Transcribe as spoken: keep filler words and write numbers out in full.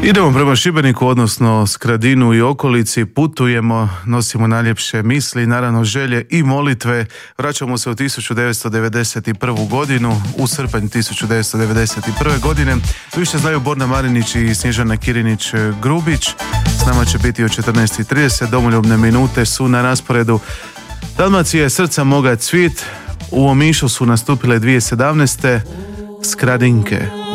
Idemo prema Šibeniku, odnosno Skradinu i okolici, putujemo, nosimo najljepše misli, naravno želje i molitve. Vraćamo se u tisuću devetsto devedeset prvu godinu, u srpanj tisuću devetsto devedeset prve godine. Više znaju Borna Marinić i Snježana Kirinić-Grubić. S nama će biti u četrnaest i trideset, domoljubne minute su na rasporedu. Dalmacija je srca moga cvit, u Omišu su nastupile dvije tisuće sedamnaeste Skradinke.